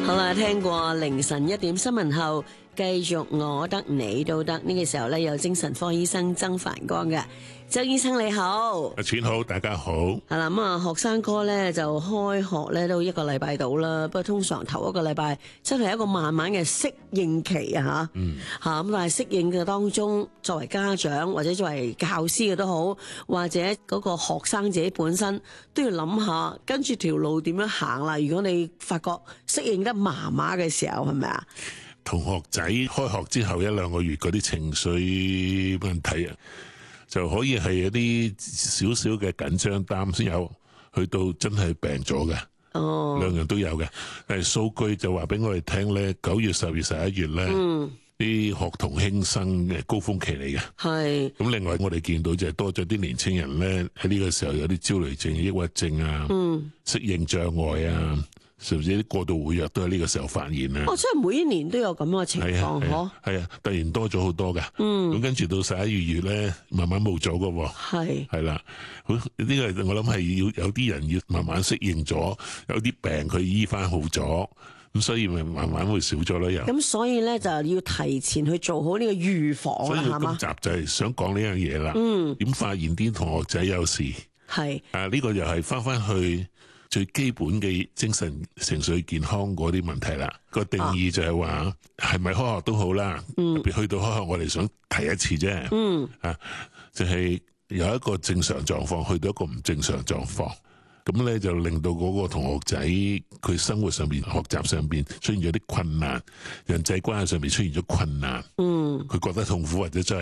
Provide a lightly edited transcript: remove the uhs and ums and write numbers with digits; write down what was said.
好啦，聽過凌晨1點新聞後，繼續我得你都得。呢個時候咧，有精神科醫生曾繁光嘅。曾醫生你好， 阿錢好，大家好。 係啦，咁啊，學生哥咧就開學咧都1個禮拜到啦，不過通常頭1個禮拜真係一個慢慢嘅適應期啊吓，咁但係適應嘅當中，作為家長或者作為教師嘅都好，或者嗰個學生自己本身都要諗下跟住條路點樣行啦。如果你發覺適應得麻麻嘅時候，係咪啊？ 同學仔開學之後1-2個月嗰啲情緒問題啊，就可以係一啲少少嘅緊張擔先有，去到真係病咗嘅。哦，兩樣都有嘅。但係數據就話俾我哋聽咧，9月、10月、11月咧，啲學童輕生嘅高峰期嚟嘅。係。咁另外我哋見到就係多咗啲年青人咧，喺呢個時候有啲焦慮症、抑鬱症啊，適應障礙啊。甚至啲過度活躍都喺呢個時候發現啦。哦，即係每一年都有咁嘅情況，嗬？係啊，突然多咗好多㗎。咁跟住到11月咧，慢慢冇咗㗎喎。係啦，呢個我諗係要有啲人要慢慢適應咗，有啲病佢醫翻好咗，咁所以咪慢慢會少咗咯。又咁所以咧就要提前去做好呢個預防啦，係嘛？今集就係想講呢樣嘢啦。點發現啲同學仔有事？係啊，呢個又係翻去最基本嘅精神情緒健康嗰啲問題啦，個定義就係話係咪開學都好啦，特別去到開學我哋想提一次啫，就係有一個正常狀況去到一個唔正常狀況，咁咧就令到嗰個同學仔佢生活上邊、學習上邊出現咗啲困難，人際關係上面出現咗困難，佢覺得痛苦或者真係